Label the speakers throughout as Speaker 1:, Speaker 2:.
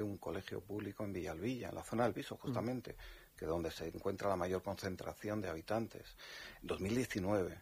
Speaker 1: un colegio público en Villalbilla, en la zona del Viso, justamente, que es donde se encuentra la mayor concentración de habitantes. En 2019.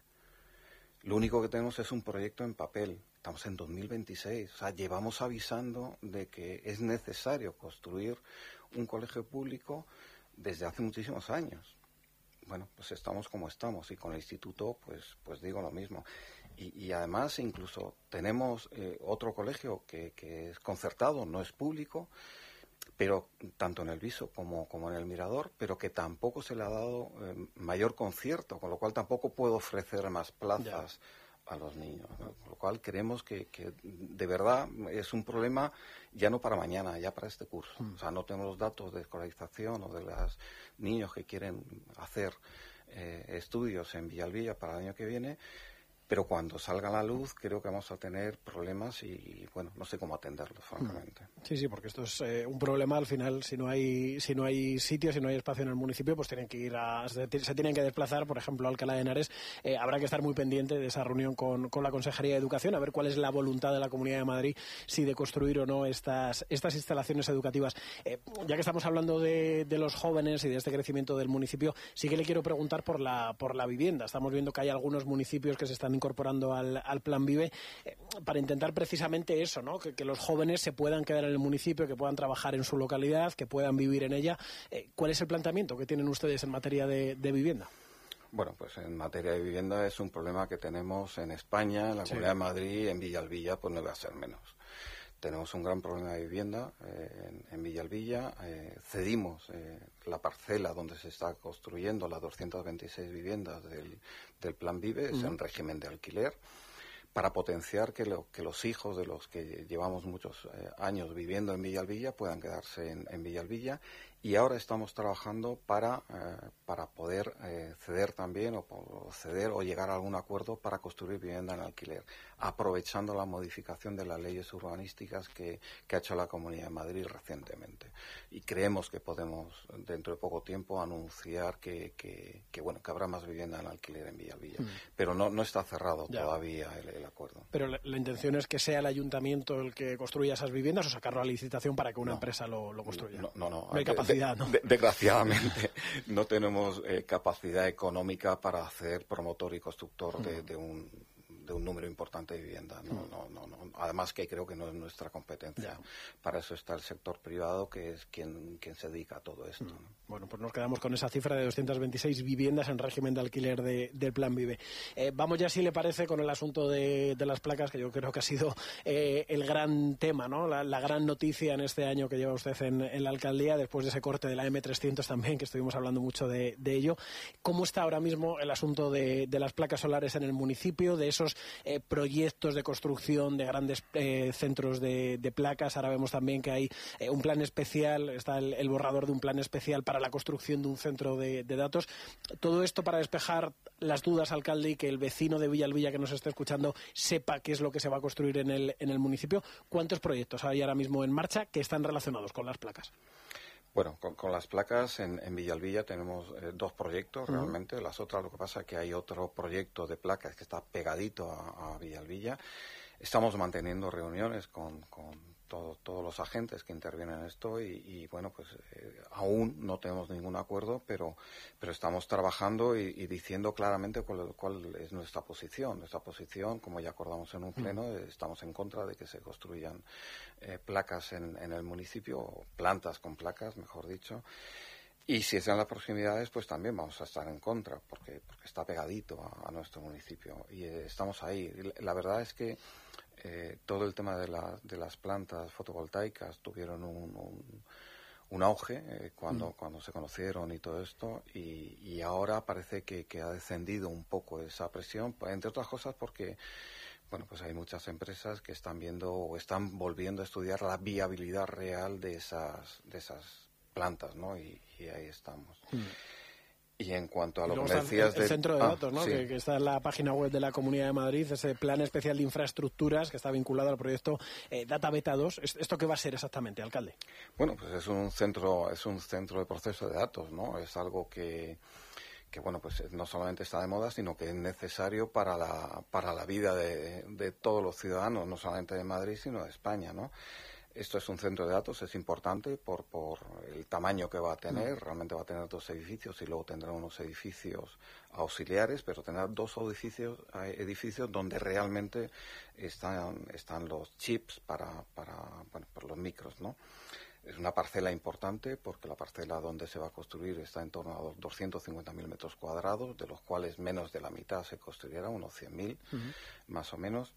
Speaker 1: Lo único que tenemos es un proyecto en papel. Estamos en 2026. O sea, llevamos avisando de que es necesario construir un colegio público desde hace muchísimos años. Bueno, pues estamos como estamos, y con el instituto pues digo lo mismo. Y además incluso tenemos otro colegio que es concertado, no es público, pero tanto en el Viso como en el Mirador, pero que tampoco se le ha dado mayor concierto, con lo cual tampoco puedo ofrecer más plazas a los niños, ¿no? Con lo cual creemos que de verdad es un problema ya no para mañana, ya para este curso. O sea, no tenemos los datos de escolarización o de los niños que quieren hacer estudios en Villalbilla para el año que viene, pero cuando salga a la luz creo que vamos a tener problemas y bueno, no sé cómo atenderlos, francamente.
Speaker 2: Sí, porque esto es un problema al final. Si no hay sitio, si no hay espacio en el municipio, pues tienen que se tienen que desplazar, por ejemplo, a Alcalá de Henares. Habrá que estar muy pendiente de esa reunión con la Consejería de Educación, a ver cuál es la voluntad de la Comunidad de Madrid, si de construir o no estas instalaciones educativas. Ya que estamos hablando de los jóvenes y de este crecimiento del municipio, sí que le quiero preguntar por la vivienda. Estamos viendo que hay algunos municipios que se están incorporando al Plan Vive para intentar precisamente eso, ¿no? Que los jóvenes se puedan quedar en el municipio, que puedan trabajar en su localidad, que puedan vivir en ella. ¿Cuál es el planteamiento que tienen ustedes en materia de vivienda?
Speaker 1: Bueno, pues en materia de vivienda es un problema que tenemos en España, en la Comunidad de Madrid, en Villalbilla, pues no va a ser menos. Tenemos un gran problema de vivienda en Villalbilla. Cedimos la parcela donde se está construyendo las 226 viviendas del Plan Vive, es en régimen de alquiler, para potenciar que los hijos de los que llevamos muchos años viviendo en Villalbilla puedan quedarse en Villalbilla. Y ahora estamos trabajando para poder ceder también o llegar a algún acuerdo para construir vivienda en alquiler, aprovechando la modificación de las leyes urbanísticas que ha hecho la Comunidad de Madrid recientemente. Y creemos que podemos dentro de poco tiempo anunciar que habrá más vivienda en alquiler en Villalbilla. Pero no está cerrado todavía el acuerdo.
Speaker 2: Pero la intención es que sea el ayuntamiento el que construya esas viviendas o sacarlo a licitación para que una empresa lo construya.
Speaker 1: No
Speaker 2: hay capacidad. ¿No?
Speaker 1: Desgraciadamente no tenemos capacidad económica para ser promotor y constructor de un número importante de viviendas. No. Además que creo que no es nuestra competencia. Para eso está el sector privado, que es quien se dedica a todo esto, ¿no?
Speaker 2: Bueno, pues nos quedamos con esa cifra de 226 viviendas en régimen de alquiler del Plan Vive. Vamos ya, si le parece, con el asunto de las placas, que yo creo que ha sido el gran tema, ¿no? La gran noticia en este año que lleva usted en la alcaldía, después de ese corte de la M300 también, que estuvimos hablando mucho de ello. ¿Cómo está ahora mismo el asunto de las placas solares en el municipio, de esos proyectos de construcción de grandes centros de placas? Ahora vemos también que hay un plan especial, está el borrador de un plan especial para la construcción de un centro de datos. Todo esto para despejar las dudas, alcalde, y que el vecino de Villalbilla que nos esté escuchando sepa qué es lo que se va a construir en el municipio. ¿Cuántos proyectos hay ahora mismo en marcha que están relacionados con las placas?
Speaker 1: Bueno, con las placas en Villalbilla tenemos dos proyectos realmente. Las otras, lo que pasa es que hay otro proyecto de placas que está pegadito a Villalbilla. Estamos manteniendo reuniones con todos los agentes que intervienen en esto y bueno, pues aún no tenemos ningún acuerdo, pero estamos trabajando y diciendo claramente cuál es nuestra posición. Nuestra posición, como ya acordamos en un pleno, estamos en contra de que se construyan placas en el municipio, o plantas con placas, mejor dicho. Y si están en las proximidades, pues también vamos a estar en contra, porque está pegadito a nuestro municipio. Y estamos ahí. La verdad es que todo el tema de las plantas fotovoltaicas tuvieron un auge cuando se conocieron y todo esto, y ahora parece que ha descendido un poco esa presión, entre otras cosas porque bueno, pues hay muchas empresas que están viendo o están volviendo a estudiar la viabilidad real de esas plantas, ¿no? Y ahí estamos. Y en cuanto a lo que me decías
Speaker 2: el centro de datos, ¿no?
Speaker 1: Sí.
Speaker 2: Que está en la página web de la Comunidad de Madrid, ese plan especial de infraestructuras que está vinculado al proyecto Data Beta 2. ¿Esto qué va a ser exactamente, alcalde?
Speaker 1: Bueno, pues es un centro de proceso de datos, ¿no? Es algo que bueno, pues no solamente está de moda, sino que es necesario para la vida de todos los ciudadanos, no solamente de Madrid, sino de España, ¿no? Esto es un centro de datos, es importante por el tamaño que va a tener. Realmente va a tener 2 edificios y luego tendrá unos edificios auxiliares, pero tendrá 2 edificios donde realmente están los chips para los micros, ¿no? Es una parcela importante porque la parcela donde se va a construir está en torno a 250.000 metros cuadrados, de los cuales menos de la mitad se construirá, unos 100.000 más o menos.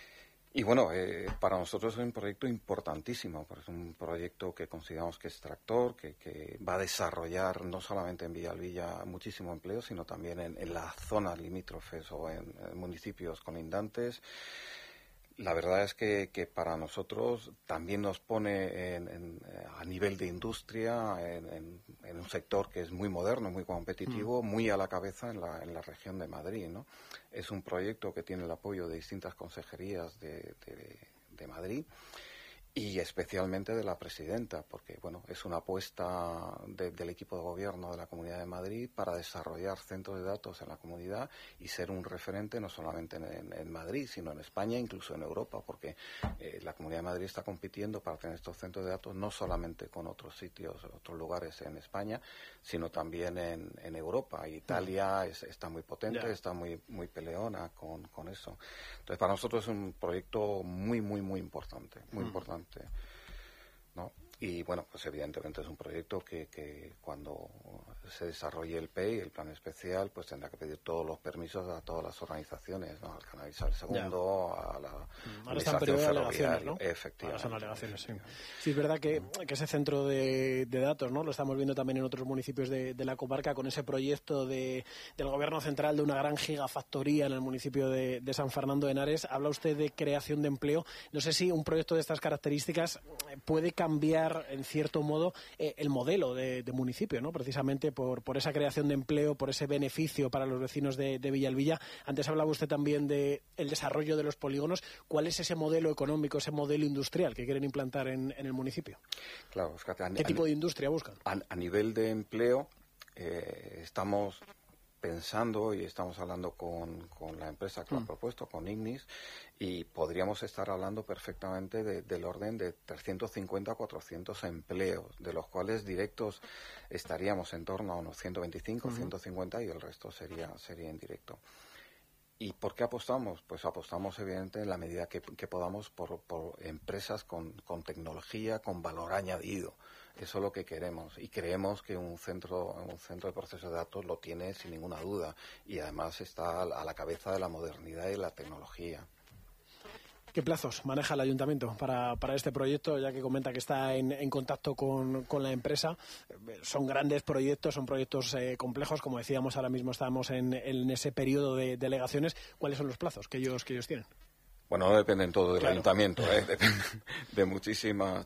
Speaker 1: Y bueno, para nosotros es un proyecto importantísimo, porque es un proyecto que consideramos que es tractor, que va a desarrollar no solamente en Villalbilla muchísimo empleo, sino también en las zonas limítrofes o en municipios colindantes. La verdad es que para nosotros también nos pone a nivel de industria en un sector que es muy moderno, muy competitivo, muy a la cabeza en la región de Madrid, ¿no? Es un proyecto que tiene el apoyo de distintas consejerías de Madrid y especialmente de la presidenta, porque bueno, es una apuesta del equipo de gobierno de la Comunidad de Madrid para desarrollar centros de datos en la comunidad y ser un referente no solamente en Madrid, sino en España, incluso en Europa, porque la Comunidad de Madrid está compitiendo para tener estos centros de datos no solamente con otros sitios, otros lugares en España, sino también en Europa. Italia está muy potente, está muy peleona con eso. Entonces, para nosotros es un proyecto muy importante, muy importante, ¿no? Y bueno, pues evidentemente es un proyecto que cuando se desarrolle el PEI, el plan especial, pues tendrá que pedir todos los permisos a todas las organizaciones, ¿no? Al Canalizar II, a la administración ferroviaria,
Speaker 2: ¿no?
Speaker 1: Efectivamente.
Speaker 2: Ahora son alegaciones, sí. Sí, es verdad que ese centro de datos, ¿no? Lo estamos viendo también en otros municipios de la comarca, con ese proyecto del Gobierno central de una gran gigafactoría en el municipio de San Fernando de Henares. Habla usted de creación de empleo. No sé si un proyecto de estas características puede cambiar en cierto modo el modelo de municipio, ¿no? Precisamente por esa creación de empleo, por ese beneficio para los vecinos de Villalbilla. Antes hablaba usted también del desarrollo de los polígonos. ¿Cuál es ese modelo económico, ese modelo industrial que quieren implantar en el municipio?
Speaker 1: Claro, fíjate,
Speaker 2: ¿Qué tipo de industria buscan?
Speaker 1: A nivel de empleo, estamos pensando y estamos hablando con la empresa que lo ha propuesto, con Ignis, y podríamos estar hablando perfectamente del orden de 350 a 400 empleos, de los cuales directos estaríamos en torno a unos 125, 150 y el resto sería indirecto. ¿Y por qué apostamos? Pues apostamos, evidentemente, en la medida que podamos por empresas con tecnología, con valor añadido. Eso es lo que queremos y creemos que un centro de proceso de datos lo tiene sin ninguna duda y además está a la cabeza de la modernidad y de la tecnología.
Speaker 2: ¿Qué plazos maneja el ayuntamiento para este proyecto, ya que comenta que está en contacto con la empresa? Son grandes proyectos, son proyectos complejos. Como decíamos, ahora mismo estamos en ese periodo de delegaciones. ¿Cuáles son los plazos que ellos tienen?
Speaker 1: Bueno, no dependen todo del ayuntamiento, dependen de muchísimas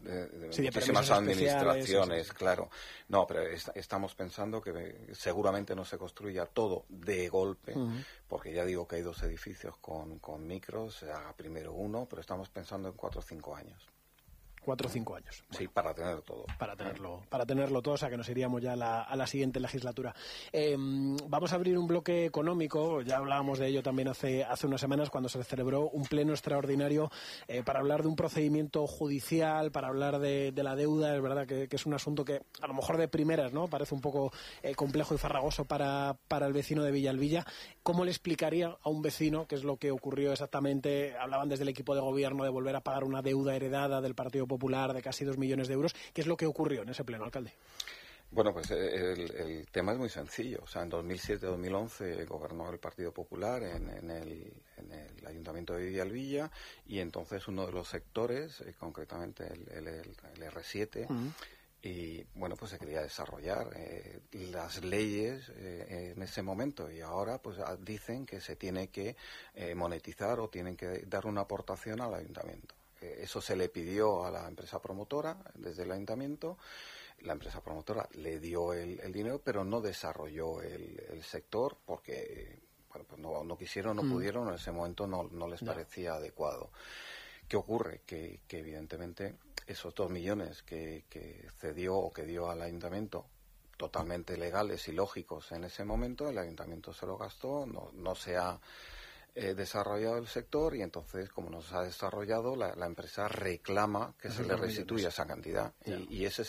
Speaker 1: administraciones, claro. No, pero estamos pensando que seguramente no se construya todo de golpe, porque ya digo que hay 2 edificios con micros, se haga primero uno, pero estamos pensando en 4 o 5 años.
Speaker 2: 4 o 5 años.
Speaker 1: Sí, para tener todo.
Speaker 2: Para tenerlo todo, o sea que nos iríamos ya a la siguiente legislatura. Vamos a abrir un bloque económico, ya hablábamos de ello también hace unas semanas cuando se celebró un pleno extraordinario para hablar de un procedimiento judicial, para hablar de la deuda. Es verdad que es un asunto que a lo mejor de primeras, ¿no?, parece un poco complejo y farragoso para el vecino de Villalbilla. ¿Cómo le explicaría a un vecino qué es lo que ocurrió exactamente? Hablaban desde el equipo de gobierno de volver a pagar una deuda heredada del Partido Popular de casi 2 millones de euros. ¿Qué es lo que ocurrió en ese pleno, alcalde?
Speaker 1: Bueno, pues el tema es muy sencillo. O sea, en 2007-2011 gobernó el Partido Popular en el Ayuntamiento de Villalbilla y entonces uno de los sectores, concretamente el R7, y bueno, pues se quería desarrollar las leyes en ese momento y ahora pues dicen que se tiene que monetizar o tienen que dar una aportación al ayuntamiento. Eso se le pidió a la empresa promotora desde el ayuntamiento. La empresa promotora le dio el dinero, pero no desarrolló el sector porque bueno, pues no quisieron, no pudieron, en ese momento no les parecía adecuado. ¿Qué ocurre? Que evidentemente esos 2 millones que cedió o que dio al ayuntamiento, totalmente legales y lógicos en ese momento, el ayuntamiento se lo gastó, no se ha desarrollado el sector, y entonces, como nos ha desarrollado, la empresa reclama que se le restituya esa cantidad. Y ese